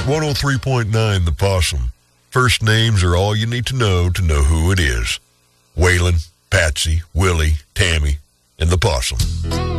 103.9 The Possum. First names are all you need to know who it is. Waylon, Patsy, Willie, Tammy, and the Possum.